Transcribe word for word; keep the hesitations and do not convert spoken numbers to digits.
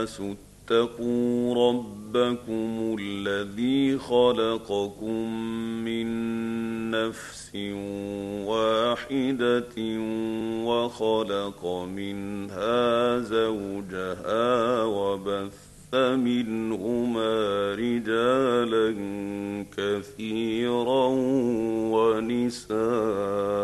اتقوا ربكم الذي خلقكم من نفس واحدة وخلق منها زوجها وبث منهما رجالا كثيرا ونساء